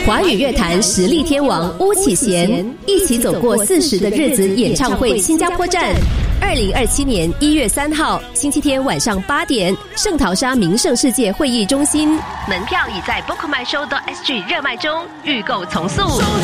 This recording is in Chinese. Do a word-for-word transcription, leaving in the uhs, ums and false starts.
华语乐坛实力天王巫启贤一起走过四十的日子演唱会新加坡站，二零二七年一月三号星期天晚上八点，圣淘沙名胜世界会议中心，门票已在 book my show dot s g 热卖中，预购从速。